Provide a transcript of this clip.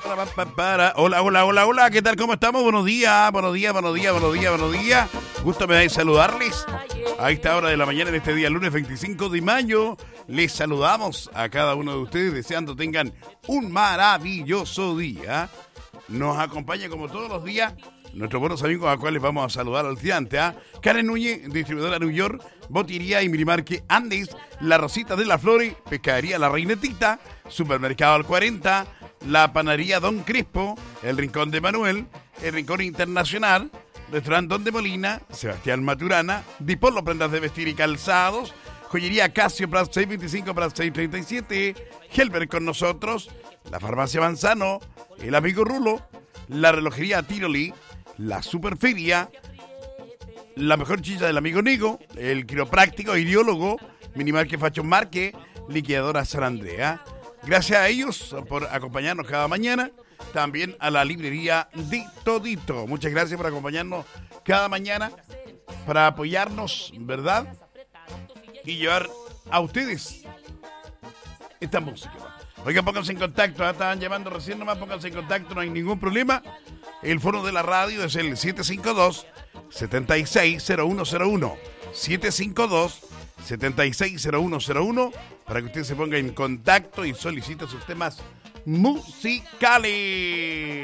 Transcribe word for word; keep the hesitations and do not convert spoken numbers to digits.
Hola, hola, hola, hola, ¿qué tal? ¿Cómo estamos? Buenos días, buenos días, buenos días, buenos días, buenos días. Gusto me da saludarles a esta hora de la mañana en este día, lunes veinticinco de mayo. Les saludamos a cada uno de ustedes, deseando tengan un maravilloso día. Nos acompaña como todos los días nuestros buenos amigos a los cuales vamos a saludar al gigante, ¿eh? Karen Núñez, distribuidora New York, Botiría y Minimarque Andes, La Rosita de la Flores, Pescadería La Reinetita, Supermercado Al cuarenta, La Panadería Don Crespo, El Rincón de Manuel, El Rincón Internacional, Restaurante Don de Molina, Sebastián Maturana, Dipolo Prendas de Vestir y Calzados, Joyería Casio, Plaza seiscientos veinticinco, Plaza seiscientos treinta y siete, Helber con nosotros, La Farmacia Manzano, El Amigo Rulo, La Relojería Tiroli, La Superferia, La Mejor Chicha del Amigo Nigo, El Quiropráctico Ideólogo, Minimarque Fashion Market, Liquidadora San Andrea. Gracias a ellos por acompañarnos cada mañana. También a la librería Di Todito. Muchas gracias por acompañarnos cada mañana, para apoyarnos, ¿verdad? Y llevar a ustedes esta música. Oigan, pónganse en contacto, ¿eh? Estaban llamando recién nomás, pónganse en contacto, no hay ningún problema. El foro de la radio es el siete cinco dos, siete seis cero uno cero uno. siete cinco dos, siete seis cero uno cero uno para que usted se ponga en contacto y solicite sus temas musicales.